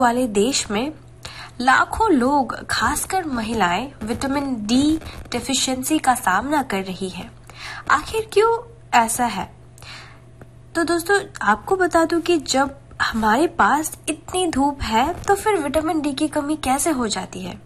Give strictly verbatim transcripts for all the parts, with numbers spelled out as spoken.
वाले देश में लाखों लोग, खासकर महिलाएं, विटामिन डी डेफिशिएंसी का सामना कर रही हैं। आखिर क्यों ऐसा है? तो दोस्तों, आपको बता दूं कि जब हमारे पास इतनी धूप है तो फिर विटामिन डी की कमी कैसे हो जाती है।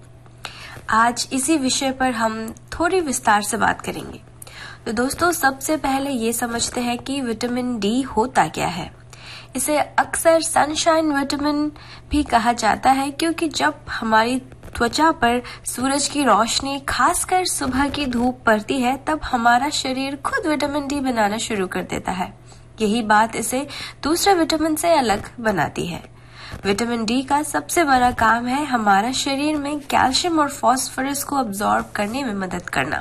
आज इसी विषय पर हम थोड़ी विस्तार से बात करेंगे। तो दोस्तों, सबसे पहले ये समझते हैं कि विटामिन डी होता क्या है। इसे अक्सर सनशाइन विटामिन भी कहा जाता है, क्योंकि जब हमारी त्वचा पर सूरज की रोशनी, खासकर सुबह की धूप पड़ती है, तब हमारा शरीर खुद विटामिन डी बनाना शुरू कर देता है। यही बात इसे दूसरे विटामिन से अलग बनाती है। विटामिन डी का सबसे बड़ा काम है हमारा शरीर में कैल्शियम और फास्फोरस को अब्सॉर्ब करने में मदद करना।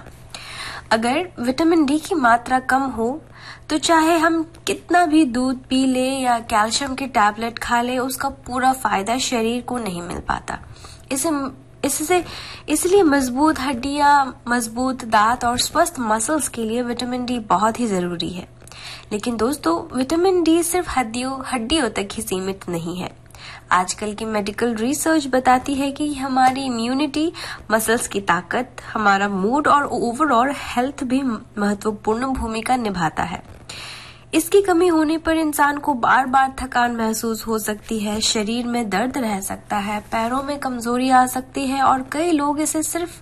अगर विटामिन डी की मात्रा कम हो तो चाहे हम कितना भी दूध पी ले या कैल्शियम की टैबलेट खा ले, उसका पूरा फायदा शरीर को नहीं मिल पाता। इसे इससे इसलिए मजबूत हड्डियां, मजबूत दांत और स्वस्थ मसल्स के लिए विटामिन डी बहुत ही जरूरी है। लेकिन दोस्तों, विटामिन डी सिर्फ हड्डियों हड्डियों तक ही सीमित नहीं है। आजकल की मेडिकल रिसर्च बताती है कि हमारी इम्यूनिटी, मसल्स की ताकत, हमारा मूड और ओवरऑल हेल्थ भी महत्वपूर्ण भूमिका निभाता है। इसकी कमी होने पर इंसान को बार बार थकान महसूस हो सकती है, शरीर में दर्द रह सकता है, पैरों में कमजोरी आ सकती है और कई लोग इसे सिर्फ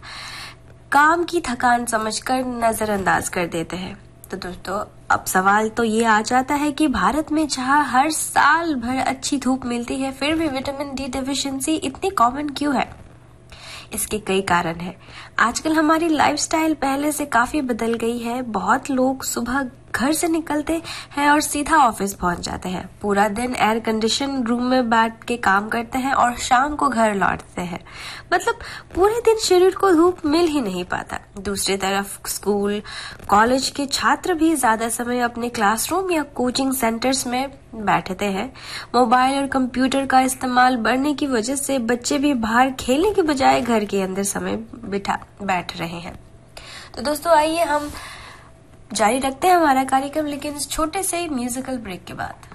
काम की थकान समझकर नजरअंदाज कर देते हैं। तो दोस्तों, अब सवाल तो ये आ जाता है कि भारत में जहां हर साल भर अच्छी धूप मिलती है, फिर भी विटामिन डी डेफिशिएंसी इतनी कॉमन क्यों है? इसके कई कारण हैं। आजकल हमारी लाइफस्टाइल पहले से काफी बदल गई है। बहुत लोग सुबह घर से निकलते हैं और सीधा ऑफिस पहुंच जाते हैं, पूरा दिन एयर कंडीशन रूम में बैठ के काम करते हैं और शाम को घर लौटते हैं। मतलब पूरे दिन शरीर को धूप मिल ही नहीं पाता। दूसरी तरफ स्कूल, कॉलेज के छात्र भी ज्यादा समय अपने क्लासरूम या कोचिंग सेंटर्स में बैठते हैं। मोबाइल और कंप्यूटर का इस्तेमाल बढ़ने की वजह से बच्चे भी बाहर खेलने के बजाय घर के अंदर समय बिठा बैठ रहे हैं। तो दोस्तों, आइए हम जारी रखते हैं हमारा कार्यक्रम, लेकिन इस छोटे से म्यूजिकल ब्रेक के बाद।